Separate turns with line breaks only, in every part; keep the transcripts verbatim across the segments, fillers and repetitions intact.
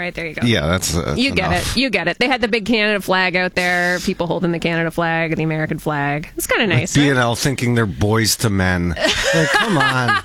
right, there you go.
Yeah, that's, that's
You get
enough.
it. You get it. They had the big Canada flag out there, people holding the Canada flag and the American flag. It's kind of nice,
B
right?
N L thinking they're boys to men. Like, come on.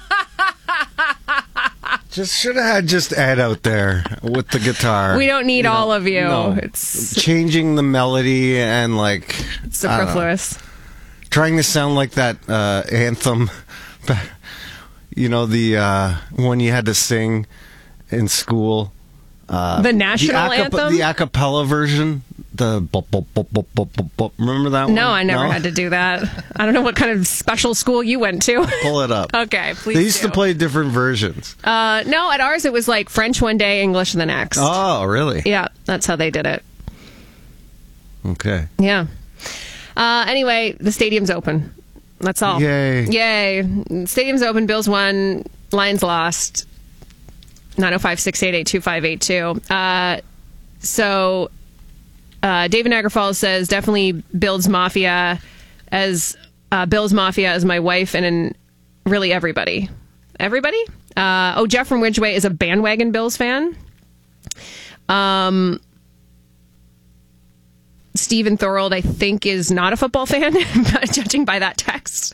Just should have had just Ed out there with the guitar.
We don't need
You know,
all of you.
no.
It's
Changing the melody and, like,
superfluous.
trying to sound like that uh, anthem. You know, the uh, one you had to sing in school. Uh,
The national
the acap-
anthem?
The a cappella version. The bop, bop, bop, bop, bop, bop, bop. Remember that one?
No, I never
No?
had to do that. I don't know what kind of special school you went to.
Pull it up.
Okay, please
They used
do.
to play different versions.
Uh, no, at ours it was like French one day, English the next.
Oh, really?
Yeah, that's how they did it.
Okay.
Yeah. Uh, anyway, the stadium's open. That's all.
Yay.
Yay. Stadium's open. Bills won. Lions lost. nine oh five, six eight eight, two five eight two. Uh, so uh, David Niagara Falls says definitely Bills Mafia as uh, Bills Mafia as my wife and in really everybody. Everybody? Uh, oh, Jeff from Ridgeway is a bandwagon Bills fan. Um... Stephen Thorold, I think, is not a football fan, judging by that text.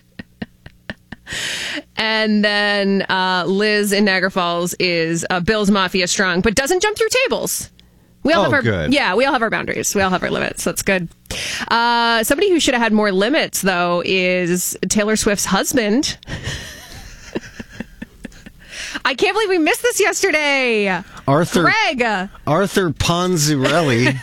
And then uh, Liz in Niagara Falls is uh, Bills Mafia strong, but doesn't jump through tables. We all
Oh,
have our
good.
Yeah, we all have our boundaries. We all have our limits. That's good. Uh, somebody who should have had more limits, though, is Taylor Swift's husband. I can't believe we missed this yesterday.
Arthur
Greg.
Arthur Ponzarelli.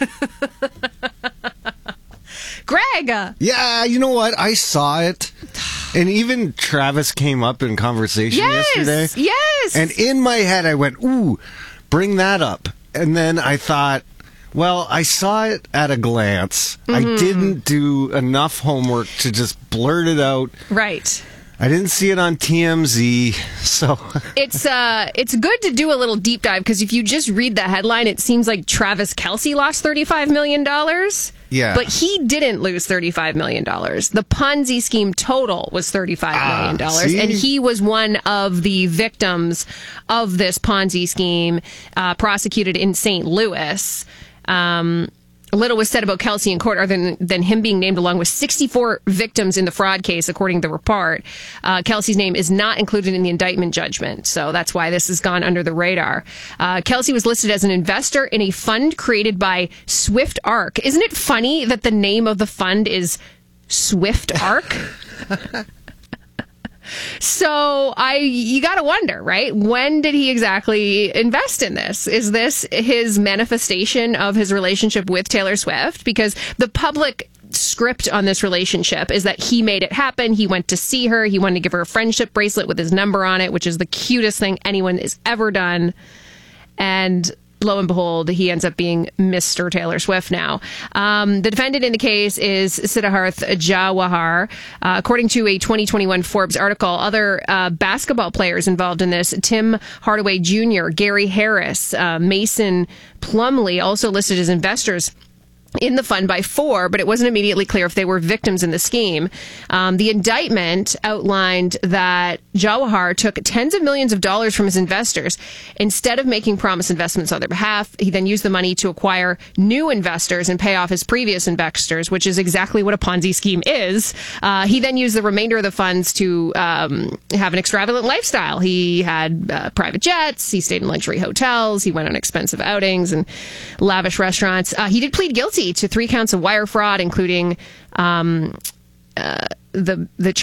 Greg.
Yeah, you know what? I saw it. And even Travis came up in conversation
Yes.
yesterday.
Yes.
And in my head, I went, ooh, bring that up. And then I thought, well, I saw it at a glance.
Mm-hmm.
I didn't do enough homework to just blurt it out.
Right.
I didn't see it on T M Z, so...
It's uh, it's good to do a little deep dive because if you just read the headline, it seems like Travis Kelce lost thirty-five million dollars.
Yeah.
But he didn't lose thirty-five million dollars. The Ponzi scheme total was thirty-five million dollars.
Ah, see?
And he was one of the victims of this Ponzi scheme, uh, prosecuted in Saint Louis. Um... Little was said about Kelce in court other than, than him being named along with sixty-four victims in the fraud case, according to the report. Uh, Kelce's name is not included in the indictment judgment, so that's why this has gone under the radar. Uh, Kelce was listed as an investor in a fund created by Swift Arc. Isn't it funny that the name of the fund is Swift Arc? So I, you got to wonder, right? When did he exactly invest in this? Is this his manifestation of his relationship with Taylor Swift? Because the public script on this relationship is that he made it happen. He went to see her. He wanted to give her a friendship bracelet with his number on it, which is the cutest thing anyone has ever done. And lo and behold, he ends up being Mister Taylor Swift now. Um, the defendant in the case is Siddharth Jawahar. Uh, according to a twenty twenty-one Forbes article, other uh, basketball players involved in this, Tim Hardaway Junior, Gary Harris, uh, Mason Plumlee, also listed as investors in the fund by four, but it wasn't immediately clear if they were victims in the scheme. Um, the indictment outlined that Jawahar took tens of millions of dollars from his investors. Instead of making promised investments on their behalf, he then used the money to acquire new investors and pay off his previous investors, which is exactly what a Ponzi scheme is. Uh, he then used the remainder of the funds to um, have an extravagant lifestyle. He had uh, private jets, he stayed in luxury hotels, he went on expensive outings and lavish restaurants. Uh, he did plead guilty to three counts of wire fraud, including um, uh, the the